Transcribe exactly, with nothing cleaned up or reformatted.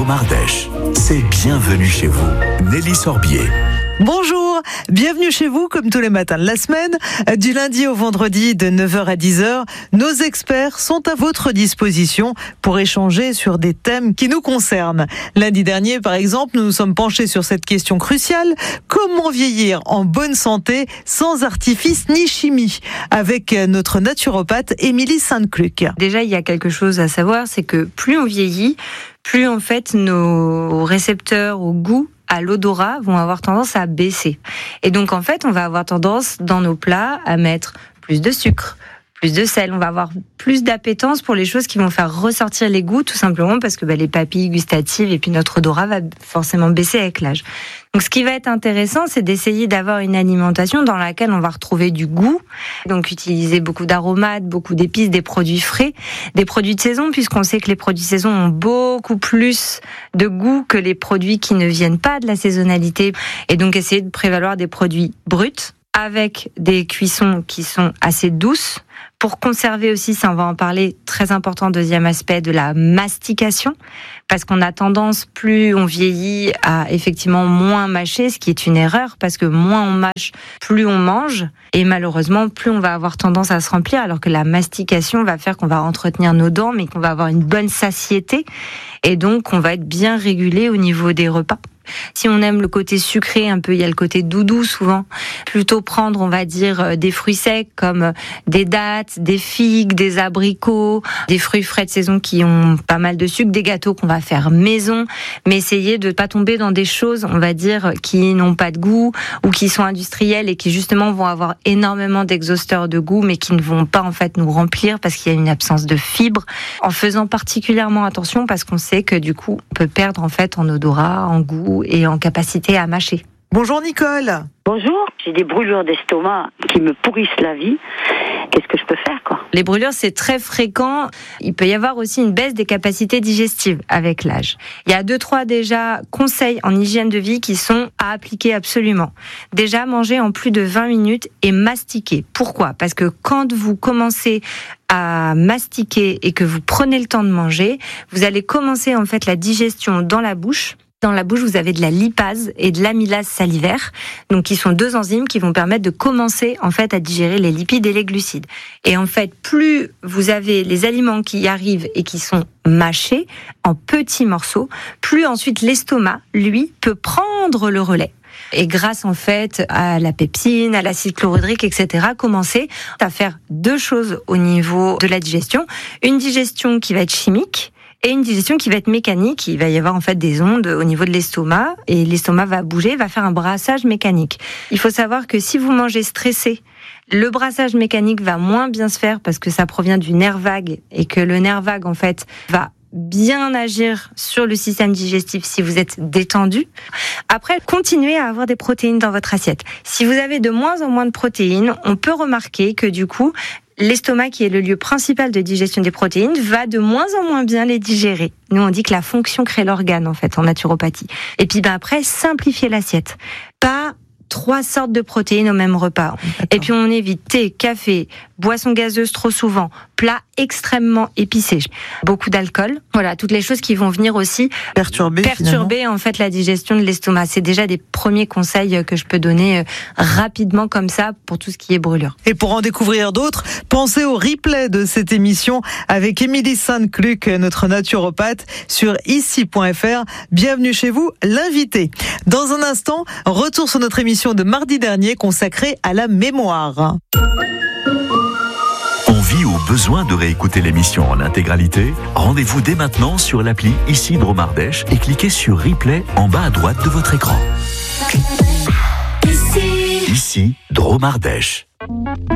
Dromardèche. C'est bienvenue chez vous. Nelly Sorbier. Bonjour, bienvenue chez vous comme tous les matins de la semaine. Du lundi au vendredi de neuf heures à dix heures, nos experts sont à votre disposition pour échanger sur des thèmes qui nous concernent. Lundi dernier, par exemple, nous nous sommes penchés sur cette question cruciale: comment vieillir en bonne santé sans artifice ni chimie, avec notre naturopathe Émilie Sainte-Cluc. Déjà, il y a quelque chose à savoir, c'est que plus on vieillit, plus en fait nos récepteurs au goût, à l'odorat, vont avoir tendance à baisser. Et donc en fait, on va avoir tendance dans nos plats à mettre plus de sucre, plus de sel. On va avoir plus d'appétence pour les choses qui vont faire ressortir les goûts, tout simplement parce que bah, les papilles gustatives et puis notre odorat va forcément baisser avec l'âge. Donc ce qui va être intéressant, c'est d'essayer d'avoir une alimentation dans laquelle on va retrouver du goût. Donc utiliser beaucoup d'aromates, beaucoup d'épices, des produits frais, des produits de saison, puisqu'on sait que les produits de saison ont beaucoup plus de goût que les produits qui ne viennent pas de la saisonnalité. Et donc essayer de prévaloir des produits bruts, avec des cuissons qui sont assez douces, pour conserver aussi, ça on va en parler, très important, deuxième aspect, de la mastication, parce qu'on a tendance, plus on vieillit, à effectivement moins mâcher, ce qui est une erreur, parce que moins on mâche, plus on mange, et malheureusement, plus on va avoir tendance à se remplir, alors que la mastication va faire qu'on va entretenir nos dents, mais qu'on va avoir une bonne satiété, et donc on va être bien régulé au niveau des repas. Si on aime le côté sucré, un peu, il y a le côté doudou souvent. Plutôt prendre, on va dire, des fruits secs comme des dattes, des figues, des abricots, des fruits frais de saison qui ont pas mal de sucre, des gâteaux qu'on va faire maison, mais essayer de pas tomber dans des choses, on va dire, qui n'ont pas de goût ou qui sont industrielles et qui justement vont avoir énormément d'exhausteurs de goût, mais qui ne vont pas en fait nous remplir parce qu'il y a une absence de fibres. En faisant particulièrement attention, parce qu'on sait que du coup, on peut perdre en fait en odorat, en goût et en capacité à mâcher. Bonjour Nicole. Bonjour, j'ai des brûlures d'estomac qui me pourrissent la vie. Qu'est-ce que je peux faire, quoi ? Les brûlures, c'est très fréquent. Il peut y avoir aussi une baisse des capacités digestives avec l'âge. Il y a deux, trois déjà conseils en hygiène de vie qui sont à appliquer absolument. Déjà, manger en plus de vingt minutes et mastiquer. Pourquoi ? Parce que quand vous commencez à mastiquer et que vous prenez le temps de manger, vous allez commencer en fait la digestion dans la bouche. Dans la bouche, vous avez de la lipase et de l'amylase salivaire, donc qui sont deux enzymes qui vont permettre de commencer en fait à digérer les lipides et les glucides. Et en fait, plus vous avez les aliments qui arrivent et qui sont mâchés en petits morceaux, plus ensuite l'estomac, lui, peut prendre le relais. Et grâce en fait à la pepsine, à l'acide chlorhydrique, et cetera, commencer à faire deux choses au niveau de la digestion. Une digestion qui va être chimique, et une digestion qui va être mécanique. Il va y avoir en fait des ondes au niveau de l'estomac et l'estomac va bouger, va faire un brassage mécanique. Il faut savoir que si vous mangez stressé, le brassage mécanique va moins bien se faire parce que ça provient du nerf vague et que le nerf vague en fait va bien agir sur le système digestif si vous êtes détendu. Après, continuez à avoir des protéines dans votre assiette. Si vous avez de moins en moins de protéines, on peut remarquer que du coup, l'estomac, qui est le lieu principal de digestion des protéines, va de moins en moins bien les digérer. Nous, on dit que la fonction crée l'organe, en fait, en naturopathie. Et puis, ben après, simplifier l'assiette. Pas trois sortes de protéines au même repas. D'accord. Et puis, on évite thé, café, boissons gazeuses trop souvent, plats extrêmement épicés, beaucoup d'alcool. Voilà, toutes les choses qui vont venir aussi perturber, perturber en fait la digestion de l'estomac. C'est déjà des premiers conseils que je peux donner euh, rapidement comme ça pour tout ce qui est brûlure. Et pour en découvrir d'autres, pensez au replay de cette émission avec Émilie Sainte-Cluc, notre naturopathe, sur ici point f r. Bienvenue chez vous, l'invité. Dans un instant, retour sur notre émission de mardi dernier consacrée à la mémoire. Envie ou besoin de réécouter l'émission en intégralité ? Rendez-vous dès maintenant sur l'appli Ici Dromardèche et cliquez sur Replay en bas à droite de votre écran. Ici, Ici Dromardèche.